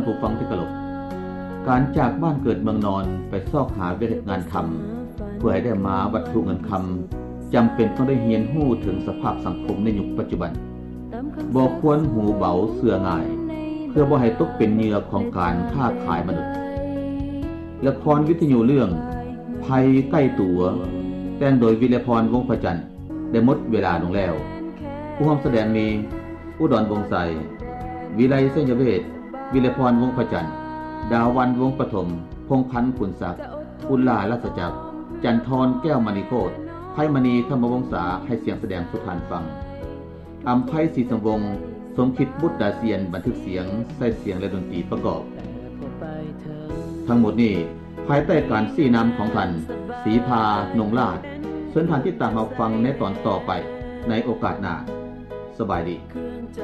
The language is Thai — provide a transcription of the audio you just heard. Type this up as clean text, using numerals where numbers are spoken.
านผู้ฟังที่เคารพการจากบ้านเกิดเมืองนอนไปซอกหาเวียกงานทำเพื่อให้ได้มาวัตถุเงินคำจำเป็นต้องได้เรียนรู้ถึงสภาพสังคมในยุคปัจจุบันบ่ควรหูเบาเสื่อง่ายเพื่อบ่ให้ตกเป็นเหยื่อของการค้าขายมนุษย์ละครวิทยุเรื่องภัยใกล้ตัวแต่งโดยวิไลพรวงศ์พระจันทร์ได้หมดเวลาลงแล้วผู้ร่วมแสดงมีอุดรวงศ์ไสวิไลเสญเวชวิไลพรวงศ์พระจันทร์ดาวันวงศ์ปฐมพงษ์พันธ์ขุนศักดิ์อุลลาลัศจักรจันทรแก้วมณีโคตรไพมณีธรรมวงศาให้เสียงแสดงสุทานฟังอัมไพศรีสังวงศ์สมคิดบุตรดาเซียนบันทึกเสียงใส่เสียงและดนตรีประกอบทั้งหมดนี้ภายใต้การชี้นำของท่านศรีภานงลาภส่วนท่านที่ตามมาฟังในตอนต่อไปในโอกาสหน้าสบายดี